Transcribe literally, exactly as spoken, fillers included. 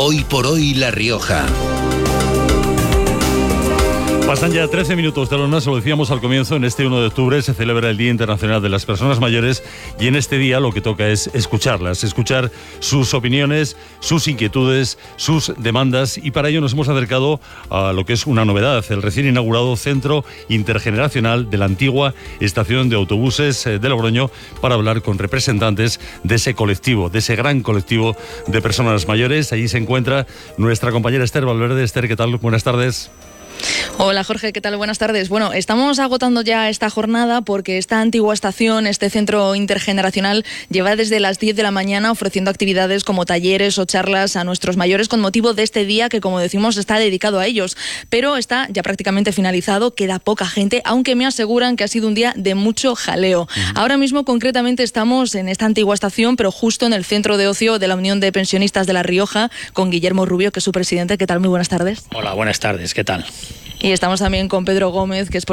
Hoy por hoy La Rioja. Pasan ya trece minutos de la una, se lo decíamos al comienzo, en este uno de octubre se celebra el Día Internacional de las Personas Mayores y en este día lo que toca es escucharlas, escuchar sus opiniones, sus inquietudes, sus demandas, y para ello nos hemos acercado a lo que es una novedad, el recién inaugurado Centro Intergeneracional de la antigua estación de autobuses de Logroño, para hablar con representantes de ese colectivo, de ese gran colectivo de personas mayores. Allí se encuentra nuestra compañera Esther Valverde. Esther, ¿qué tal? Buenas tardes. Hola Jorge, ¿qué tal? Buenas tardes. Bueno, estamos agotando ya esta jornada porque esta antigua estación, este centro intergeneracional, lleva desde las diez de la mañana ofreciendo actividades como talleres o charlas a nuestros mayores con motivo de este día que, como decimos, está dedicado a ellos. Pero está ya prácticamente finalizado, queda poca gente, aunque me aseguran que ha sido un día de mucho jaleo. Uh-huh. Ahora mismo concretamente estamos en esta antigua estación, pero justo en el centro de ocio de la Unión de Pensionistas de La Rioja, con Guillermo Rubio, que es su presidente. ¿Qué tal? Muy buenas tardes. Hola, buenas tardes. ¿Qué tal? Y estamos también con Pedro Gómez, que es